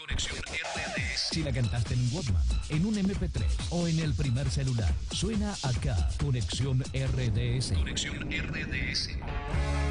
Conexión RDS. Si la cantaste en un Walkman, en un MP3 o en el primer celular, suena acá. Conexión RDS. Conexión RDS.